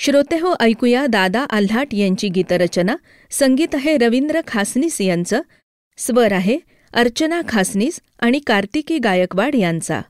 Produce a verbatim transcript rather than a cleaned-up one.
श्रोतेहो, ऐकूया दादा आल्हाट यांची गीतरचना. संगीत आहे रवींद्र खासनीस यांचं. स्वर आहे अर्चना खासनीस आणि कार्तिकी गायकवाड यांचा.